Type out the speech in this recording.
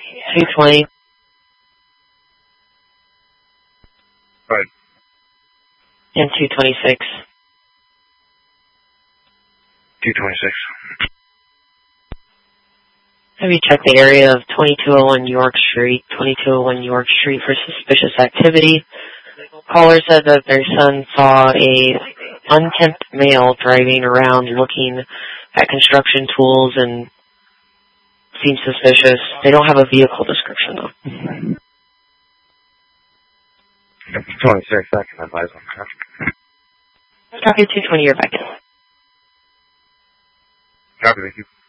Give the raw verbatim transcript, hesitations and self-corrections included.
two twenty. Right. And two twenty-six. two twenty-six. Have you checked the area of twenty-two oh one York Street, twenty-two oh one York Street for suspicious activity? Caller said that their son saw a unkempt male driving around looking at construction tools and seemed suspicious. They don't have a vehicle description though. twenty-six, I can advise on that. Copy two twenty, you're back in. Copy, thank you.